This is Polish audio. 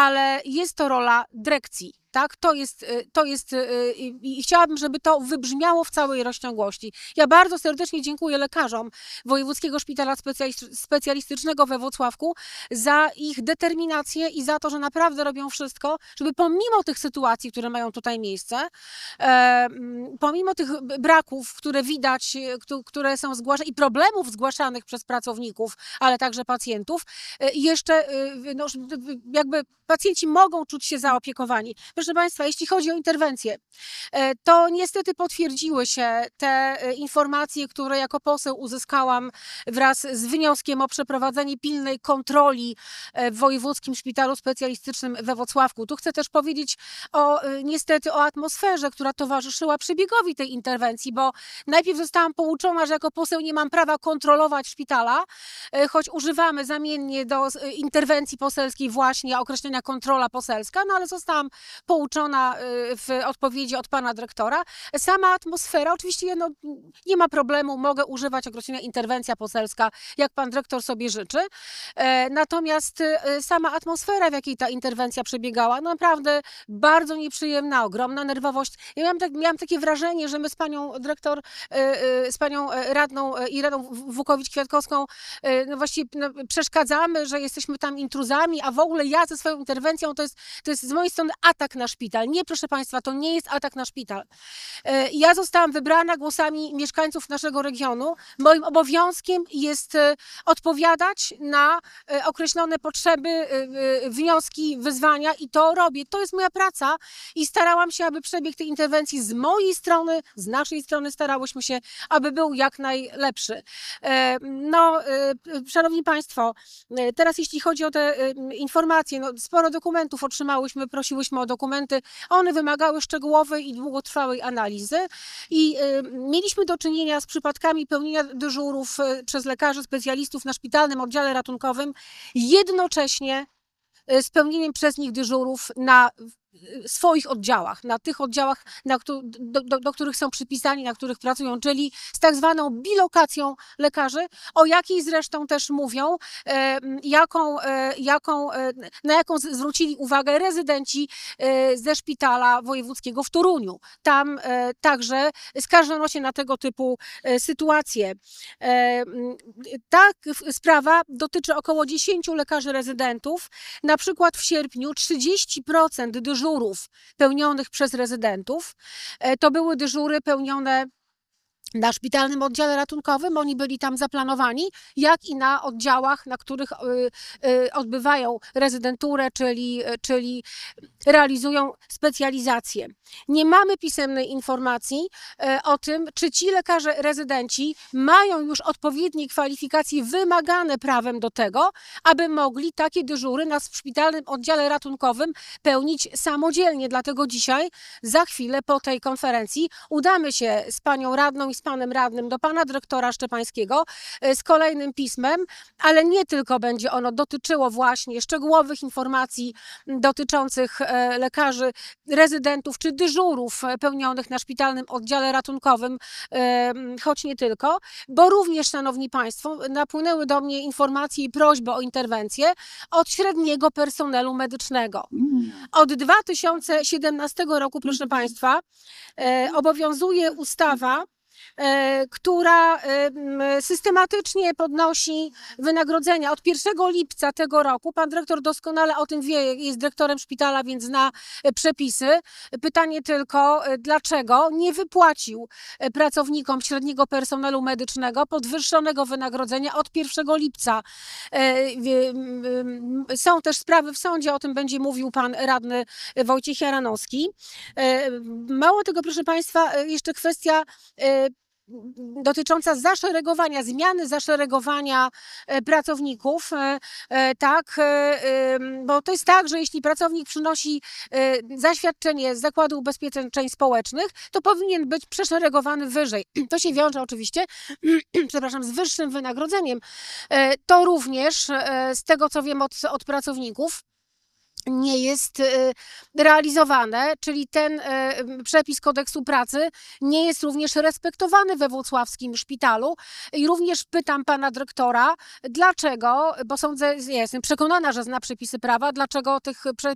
ale jest to rola dyrekcji. Tak, i chciałabym, żeby to wybrzmiało w całej rozciągłości. Ja bardzo serdecznie dziękuję lekarzom Wojewódzkiego Szpitala Specjalistycznego we Włocławku za ich determinację i za to, że naprawdę robią wszystko, żeby pomimo tych sytuacji, które mają tutaj miejsce, pomimo tych braków, które widać, które są zgłaszane i problemów zgłaszanych przez pracowników, ale także pacjentów, jeszcze no, jakby pacjenci mogą czuć się zaopiekowani. Proszę Państwa, jeśli chodzi o interwencję, to niestety potwierdziły się te informacje, które jako poseł uzyskałam wraz z wnioskiem o przeprowadzenie pilnej kontroli w Wojewódzkim Szpitalu Specjalistycznym we Włocławku. Tu chcę też powiedzieć niestety o atmosferze, która towarzyszyła przebiegowi tej interwencji, bo najpierw zostałam pouczona, że jako poseł nie mam prawa kontrolować szpitala, choć używamy zamiennie do interwencji poselskiej właśnie określenia kontrola poselska, no ale zostałam pouczona w odpowiedzi od pana dyrektora. Sama atmosfera, oczywiście no, nie ma problemu, mogę używać określenia interwencja poselska, jak pan dyrektor sobie życzy. Natomiast sama atmosfera, w jakiej ta interwencja przebiegała, no naprawdę bardzo nieprzyjemna, ogromna nerwowość. Ja miałam takie wrażenie, że my z panią dyrektor, z panią radną i radą Wukowicz-Kwiatkowską no właściwie no, przeszkadzamy, że jesteśmy tam intruzami, a w ogóle ja ze swoją interwencją to jest z mojej strony atak na szpital. Nie, proszę Państwa, to nie jest atak na szpital. Ja zostałam wybrana głosami mieszkańców naszego regionu. Moim obowiązkiem jest odpowiadać na określone potrzeby, wnioski, wyzwania i to robię. To jest moja praca i starałam się, aby przebieg tej interwencji z mojej strony, z naszej strony starałyśmy się, aby był jak najlepszy. No, Szanowni Państwo, teraz jeśli chodzi o te informacje, no, sporo dokumentów otrzymałyśmy, prosiłyśmy o dokumenty. One wymagały szczegółowej i długotrwałej analizy i mieliśmy do czynienia z przypadkami pełnienia dyżurów przez lekarzy specjalistów na szpitalnym oddziale ratunkowym, jednocześnie z pełnieniem przez nich dyżurów na swoich oddziałach, na tych oddziałach, do których są przypisani, na których pracują, czyli z tak zwaną bilokacją lekarzy, o jakiej zresztą też mówią, na jaką zwrócili uwagę rezydenci ze szpitala wojewódzkiego w Toruniu. Tam także skarżono się na tego typu sytuacje. Ta sprawa dotyczy około 10 lekarzy rezydentów. Na przykład w sierpniu 30% dyżurów pełnionych przez rezydentów to były dyżury pełnione na szpitalnym oddziale ratunkowym, oni byli tam zaplanowani, jak i na oddziałach, na których odbywają rezydenturę, czyli realizują specjalizację. Nie mamy pisemnej informacji o tym, czy ci lekarze rezydenci mają już odpowiednie kwalifikacje wymagane prawem do tego, aby mogli takie dyżury na szpitalnym oddziale ratunkowym pełnić samodzielnie. Dlatego dzisiaj, za chwilę po tej konferencji, udamy się z panią radną i z panem radnym do pana dyrektora Szczepańskiego z kolejnym pismem, ale nie tylko będzie ono dotyczyło właśnie szczegółowych informacji dotyczących lekarzy rezydentów czy dyżurów pełnionych na szpitalnym oddziale ratunkowym, choć nie tylko, bo również, szanowni państwo, napłynęły do mnie informacje i prośby o interwencję od średniego personelu medycznego. Od 2017 roku, proszę państwa, obowiązuje ustawa, która systematycznie podnosi wynagrodzenia. Od 1 lipca tego roku, pan dyrektor doskonale o tym wie, jest dyrektorem szpitala, więc zna przepisy. Pytanie tylko, dlaczego nie wypłacił pracownikom średniego personelu medycznego podwyższonego wynagrodzenia od 1 lipca. Są też sprawy w sądzie, o tym będzie mówił pan radny Wojciech Jaranowski. Mało tego, proszę państwa, jeszcze kwestia dotycząca zaszeregowania, zmiany zaszeregowania pracowników, tak, bo to jest tak, że jeśli pracownik przynosi zaświadczenie z Zakładu Ubezpieczeń Społecznych, to powinien być przeszeregowany wyżej. To się wiąże oczywiście, przepraszam, z wyższym wynagrodzeniem. To również, z tego co wiem od pracowników, nie jest realizowane, czyli ten przepis kodeksu pracy nie jest również respektowany we włocławskim szpitalu i również pytam pana dyrektora, dlaczego, bo sądzę, jestem przekonana, że zna przepisy prawa, dlaczego tych